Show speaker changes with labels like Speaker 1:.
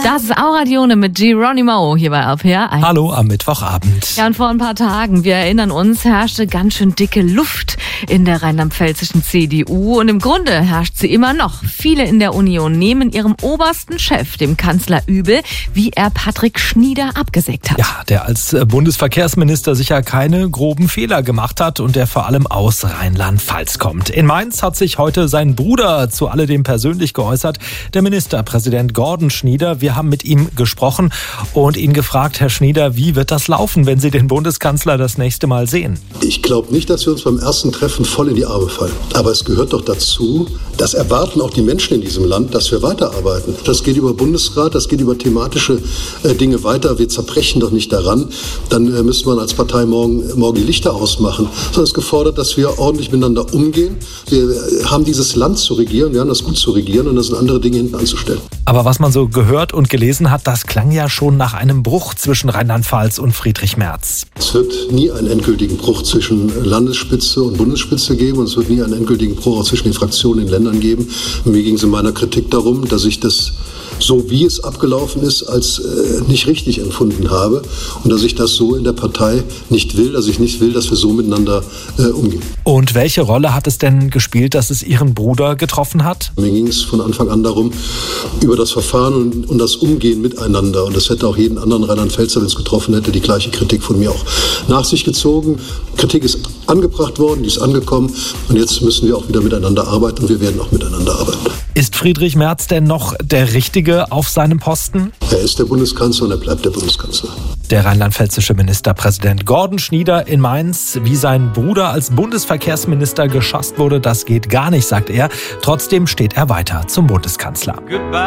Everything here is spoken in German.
Speaker 1: Das ist Auradione mit Geronimo hier bei RPR 1.
Speaker 2: Hallo am Mittwochabend.
Speaker 1: Ja, und vor ein paar Tagen, wir erinnern uns, herrschte ganz schön dicke Luft in der rheinland-pfälzischen CDU. Und im Grunde herrscht sie immer noch. Viele in der Union nehmen ihrem obersten Chef, dem Kanzler, übel, wie er Patrick Schnieder abgesägt hat.
Speaker 2: Ja, der als Bundesverkehrsminister sicher keine groben Fehler gemacht hat und der vor allem aus Rheinland-Pfalz kommt. In Mainz hat sich heute sein Bruder zu alledem persönlich geäußert, der Ministerpräsident Gordon Schnieder. Wir haben mit ihm gesprochen und ihn gefragt, Herr Schnieder, wie wird das laufen, wenn Sie den Bundeskanzler das nächste Mal sehen?
Speaker 3: Ich glaube nicht, dass wir uns beim ersten Treffen voll in die Arme fallen. Aber es gehört doch dazu, das erwarten auch die Menschen in diesem Land, dass wir weiterarbeiten. Das geht über Bundesrat, das geht über thematische Dinge weiter. Wir zerbrechen doch nicht daran. Dann müsste man als Partei morgen die Lichter ausmachen. Sondern es ist gefordert, dass wir ordentlich miteinander umgehen. Wir haben dieses Land zu regieren, wir haben das gut zu regieren und das sind andere Dinge hinten anzustellen.
Speaker 2: Aber was man so gehört und gelesen hat, das klang ja schon nach einem Bruch zwischen Rheinland-Pfalz und Friedrich Merz.
Speaker 3: Es wird nie einen endgültigen Bruch zwischen Landesspitze und Bundesspitze geben und es wird nie einen endgültigen Bruch auch zwischen den Fraktionen in den Ländern geben. Und mir ging es in meiner Kritik darum, dass ich das, so wie es abgelaufen ist, als nicht richtig empfunden habe und dass ich das so in der Partei nicht will, dass ich nicht will, dass wir so miteinander umgehen.
Speaker 2: Und welche Rolle hat es denn gespielt, dass es Ihren Bruder getroffen hat?
Speaker 3: Mir ging es von Anfang an darum, über das Verfahren und das Umgehen miteinander. Und das hätte auch jeden anderen Rheinland-Pfälzer, wenn es getroffen hätte, die gleiche Kritik von mir auch nach sich gezogen. Kritik ist angebracht worden, die ist angekommen und jetzt müssen wir auch wieder miteinander arbeiten und wir werden auch miteinander arbeiten.
Speaker 2: Ist Friedrich Merz denn noch der Richtige auf seinem Posten?
Speaker 3: Er ist der Bundeskanzler und er bleibt der Bundeskanzler.
Speaker 2: Der rheinland-pfälzische Ministerpräsident Gordon Schnieder in Mainz. Wie sein Bruder als Bundesverkehrsminister geschasst wurde, das geht gar nicht, sagt er. Trotzdem steht er weiter zum Bundeskanzler.
Speaker 4: Goodbye.